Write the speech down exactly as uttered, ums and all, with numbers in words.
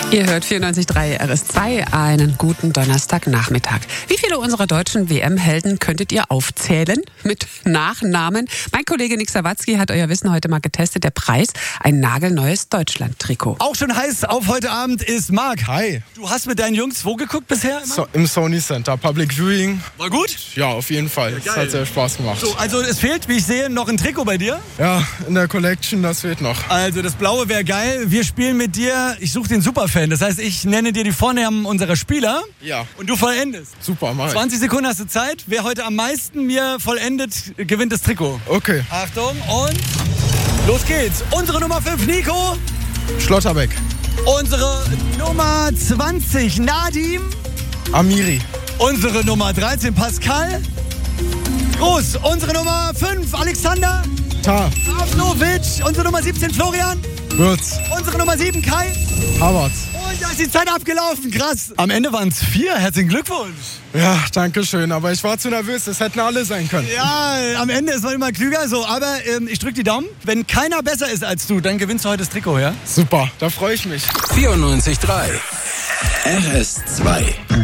Ihr hört vierundneunzig Komma drei R S zwei, einen guten Donnerstagnachmittag. Wie viele unserer deutschen W M-Helden könntet ihr aufzählen mit Nachnamen? Mein Kollege Nick Sawatzki hat euer Wissen heute mal getestet. Der Preis, ein nagelneues Deutschland-Trikot. Auch schon heiß auf heute Abend ist Marc. Hi. Du hast mit deinen Jungs wo geguckt bisher? So, im Sony Center, Public Viewing. War gut? Ja, auf jeden Fall. Es geil. hat sehr Spaß gemacht. So, also es fehlt, wie ich sehe, noch ein Trikot bei dir. Ja, in der Collection, das fehlt noch. Also das Blaue wäre geil. Wir spielen mit dir, ich suche den Superfan. Das heißt, ich nenne dir die Vornamen unserer Spieler. Ja. Und du vollendest. Super, mach ich. zwanzig Sekunden hast du Zeit. Wer heute am meisten mir vollendet, gewinnt das Trikot. Okay. Achtung und los geht's. Unsere Nummer fünf, Nico. Schlotterbeck. Unsere Nummer zwanzig, Nadim. Amiri. Unsere Nummer dreizehn, Pascal. Groß. Unsere Nummer fünf, Alexander. Ta. Pavlovic. Unsere Nummer siebzehn, Florian. Würz. Unsere Nummer sieben, Kai. Havertz. Und da ist die Zeit abgelaufen. Krass. Am Ende waren es vier. Herzlichen Glückwunsch. Ja, danke schön. Aber ich war zu nervös. Das hätten alle sein können. Ja, am Ende ist man immer klüger. So, aber ähm, ich drück die Daumen. Wenn keiner besser ist als du, dann gewinnst du heute das Trikot, ja? Super, da freue ich mich. vierundneunzig Komma drei R S zwei